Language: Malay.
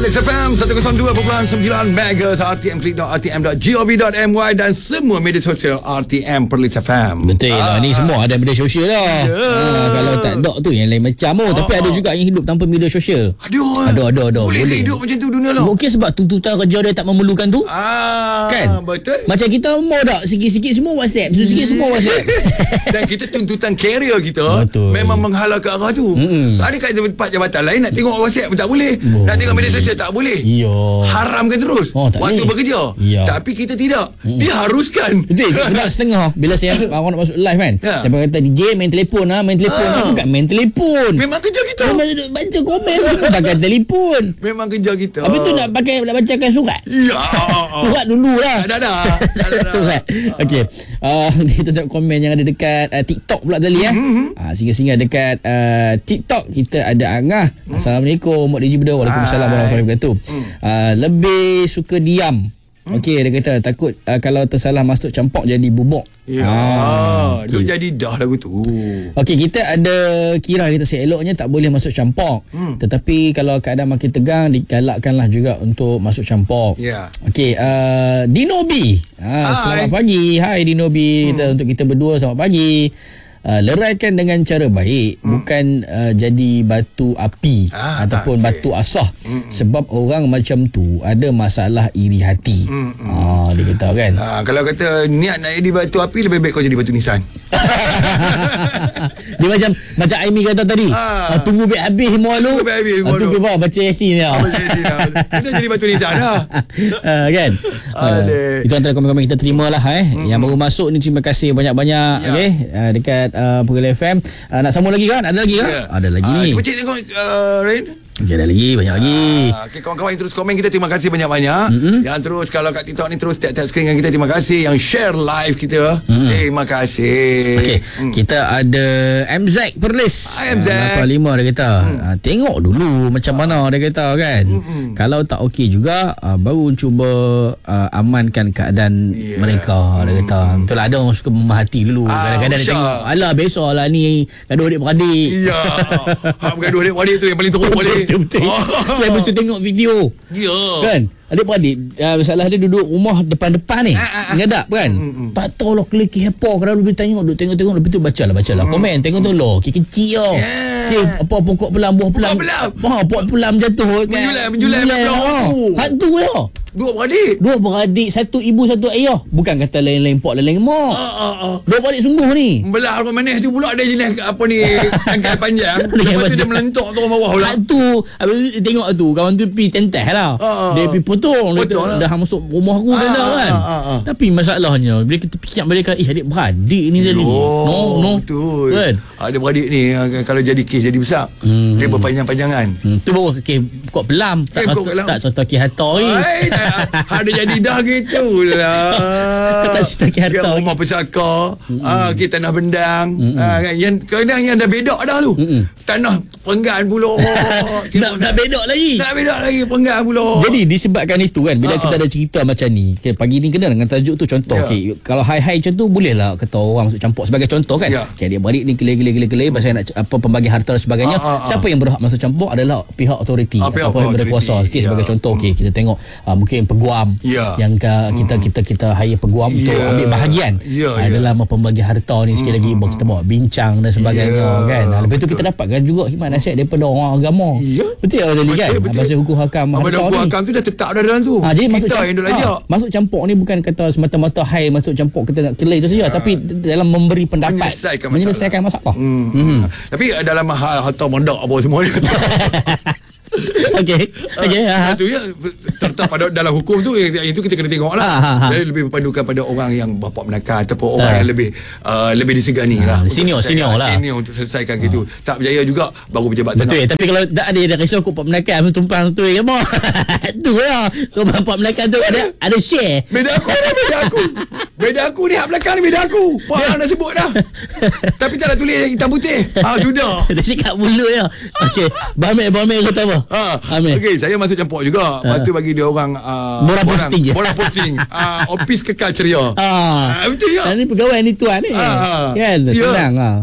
Perlis FM 102.9 MHz RTM klik.rtm.gov.my dan semua media sosial RTM Perlis FM. Betul lah, ni semua ada media sosial lah. Kalau tak ada tu yang lain macam. Tapi ada juga yang hidup tanpa media sosial. Ada. Boleh hidup macam tu dunia lah. Mungkin sebab tuntutan kerja dia tak memerlukan tu. Kan? Betul. Macam kita mau tak sikit-sikit semua WhatsApp, sikit semua WhatsApp. Dan kita tuntutan karier kita betul. Memang menghalau ke arah tu. Ada kat tempat jabatan lain nak tengok WhatsApp pun tak boleh. Nak tengok media sosial tak boleh. Haramkan terus waktu bekerja. Tapi kita tidak. Diharuskan. Betul. Sebab setengah bila saya orang nak masuk live kan, dia kata DJ main telefon bukan main telefon. Memang kerja kita. Memang duduk baca komen pakai telefon. Memang kerja kita. Habis tu nak bacakan surat. Surat dulu lah. Dah. Surat. Okey. Kita tengok komen yang ada dekat TikTok pula tadi singgah-singgah dekat TikTok kita ada Angah. Assalamualaikum Mak DJ Bedo. Waalaikumsalam warahmatullahi wabarakatuh. Lebih suka diam. Okey, dia kata takut kalau tersalah masuk campak jadi bubuk. Dia jadi dah lagu tu. Okey, kita ada kira kita seeloknya tak boleh masuk campak. Tetapi kalau keadaan makin tegang digalakkanlah juga untuk masuk campak. Okey, Dinobi. Selamat pagi. Hai Dinobi. Untuk kita berdua selamat pagi. Leraikan dengan cara baik, bukan jadi batu api ataupun batu asah. Sebab orang macam tu ada masalah iri hati. Dia kata kan. Kalau kata niat nak jadi batu api, lebih baik kau jadi batu nisan. Dia macam Aimi kata tadi, tunggu baik habis semua lu. Tunggu baca Yasin dia. Dia jadi batu nisan dah. Kan. Itu antara komen-komen kita terima lah. Yang baru masuk ni terima kasih banyak-banyak. Okay, dekat Perlis FM. Nak sambung lagi kan? Ada lagi kan? Ada lagi ni. Cuba cik tengok Rain. Okay, ada lagi, banyak lagi. Okay, kawan-kawan yang terus komen kita terima kasih banyak-banyak. Yang terus kalau kat TikTok ni terus tap-tap screen dengan kita terima kasih. Yang share live kita terima kasih. Okay, kita ada MZ Perlis. MZ 85 dia kata tengok dulu macam mana dia kata kan. Kalau tak okey juga baru cuba amankan keadaan mereka. Dia kata betul lah, ada orang suka memahati dulu. Kadang-kadang dia tengok alah biasalah ni gaduh adik-beradik. Gaduh adik-beradik tu yang paling teruk balik. Betul. Saya baca tengok video. Kan? Adik-beradik masalah dia duduk rumah depan-depan ni. Ngadap kan? Tak tahu lah keliki hepa. Kalau dia tengok lepas tu bacalah komen. Tengok tu lah kecil lah. Apa pokok pelam, buah pelam. Pokok pelam jatuh kan. Menjulang hantu ya. Dua beradik, satu ibu satu ayah. Bukan kata lain-lain pok lain mak. Dua beradik sungguh ni. Belah orang manis tu pula ada jenis apa ni tangkai panjang. Lepas tu dia melentok turun bawah pula. Tu habis tengok tu kawan tu pergi centeh lah. Dia pergi potong dah masuk rumah aku dah kan. Tapi masalahnya bila kita fikir balik adik beradik ni tadi. No betul. Kan? Adik beradik ni kalau jadi kes jadi besar. Dia berpanjang-panjangan. Tu baru kes pokok pelam. Tak contoh kes harta ni. Ada jadi dah gitulah. Tak cerita ke harta. Rumah pesaka, kita tanah bendang, kan yang kadang yang dah bedak dah tu. Tanah perenggan pula. Nak bedak lagi. Perenggan pula. Jadi disebabkan itu kan bila kita ada cerita macam ni, pagi ni kena dengan tajuk tu contoh. Kalau hai-hai macam tu bolehlah kata orang masuk campur sebagai contoh kan. Dia beradik ni kelai pasal nak apa pembagi harta dan sebagainya. Siapa yang berhak masuk campur adalah pihak autoriti atau yang berkuasa. Sebagai contoh kita tengok mungkin peguam yang kita hire peguam untuk ambil bahagian dalam pembagi harta ni. Sekali lagi kita bawa bincang dan sebagainya kan. Lepas tu kita dapatkan juga khidmat nasihat daripada orang agama. Betul kan? Bahasa hukum hakam harta hukum hakam tu dah tetap dah dalam tu. Jadi kita yang duk lajak. Masuk campur ni bukan kata semata-mata hai masuk campur kita nak kelai tu saja, tapi dalam memberi pendapat, menyelesaikan masalah. Tapi dalam hal harta mendak apa semua Okey. Itu ya terletak pada dalam hukum tu itu kita kena tengoklah. Jadi lebih berpandukan pada orang yang bapa melakar ataupun orang yang lebih disegani lah. Senior lah. Senior untuk selesaikan gitu. Tak berjaya juga baru pejabat tanah. Betul. Tapi kalau tak ada risau kau bapa melakar tumpang tu apa? Tu lah. Tu bapa melakar tu ada share. Beda aku ni hak belakang ni beda aku. Pak nak sebut dah. Tapi tak ada tulis hitam putih. Sudah. Dia cakap mulut je. Okey. Bamel kata apa? Okey, saya masuk campur juga. Lepas tu bagi dia orang borang posting. Office kekal ceria. Betul ya. Dan ni pegawai ni tuan ni. Kan? Senang